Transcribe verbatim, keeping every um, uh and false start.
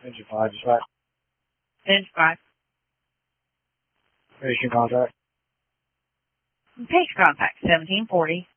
Engine five, dispatch. Engine five. Patient contact. Patient contact, seventeen forty.